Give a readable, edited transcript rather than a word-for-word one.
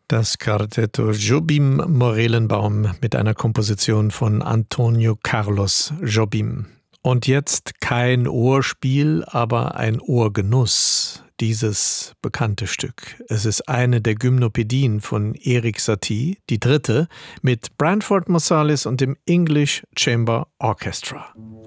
Das Quartetto Jobim Morelenbaum mit einer Komposition von Antonio Carlos Jobim. Und jetzt kein Ohrspiel, aber ein Ohrgenuss. Dieses bekannte Stück. Es ist eine der Gymnopädien von Erik Satie, die dritte, mit Branford Marsalis und dem English Chamber Orchestra.